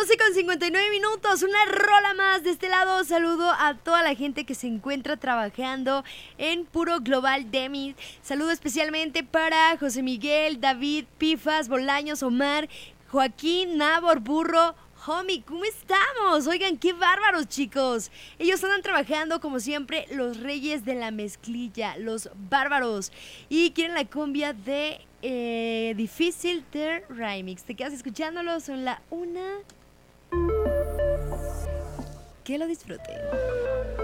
12:59, una rola más de este lado. Saludo a toda la gente que se encuentra trabajando en Puro Global Demi. Saludo especialmente para José Miguel, David, Pifas, Bolaños, Omar, Joaquín, Nabor, Burro. Homie, ¿cómo estamos? Oigan, qué bárbaros, chicos. Ellos andan trabajando, como siempre, los reyes de la mezclilla, los bárbaros. Y quieren la cumbia de Difícil de Remix. Te quedas escuchándolo, son la una. Que lo disfruten.